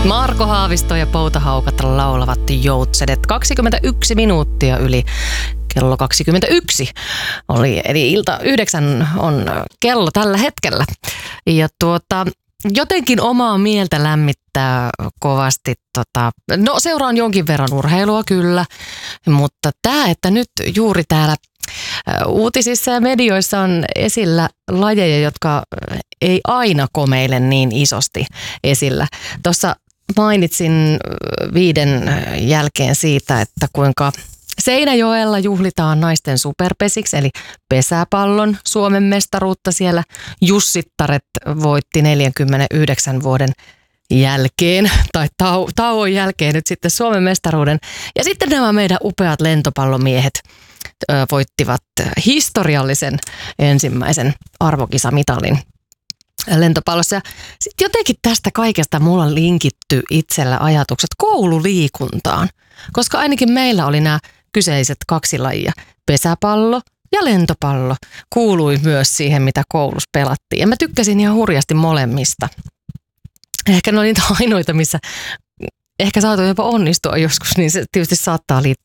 Marko Haavisto ja Poutahaukat laulavat Joutsenet. 21 minuuttia yli kello 21 oli, eli ilta 9 on kello tällä hetkellä. Ja jotenkin omaa mieltä lämmittää kovasti. Seuraan jonkin verran urheilua kyllä, mutta että nyt juuri täällä uutisissa ja medioissa on esillä lajeja, jotka ei aina komeile niin isosti esillä. Tuossa mainitsin 5 jälkeen siitä, että kuinka Seinäjoella juhlitaan naisten superpesiksi, eli pesäpallon Suomen mestaruutta siellä. Jussittaret voitti 49 vuoden jälkeen, tai tauon jälkeen nyt sitten Suomen mestaruuden. Ja sitten nämä meidän upeat lentopallomiehet voittivat historiallisen ensimmäisen arvokisamitalin lentopallossa. Ja sitten jotenkin tästä kaikesta mulla on linkitty itsellä ajatukset koululiikuntaan, koska ainakin meillä oli nämä kyseiset 2 lajia, pesäpallo ja lentopallo, kuului myös siihen, mitä koulussa pelattiin. Ja mä tykkäsin ihan hurjasti molemmista. Ehkä ne oli niitä ainoita, missä ehkä saatoin jopa onnistua joskus, niin se tietysti saattaa